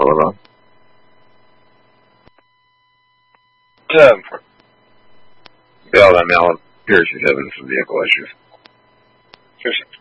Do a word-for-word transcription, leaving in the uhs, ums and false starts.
好了吧？ 这样子。 不要再瞄了，这是学校的世界过去。 就是。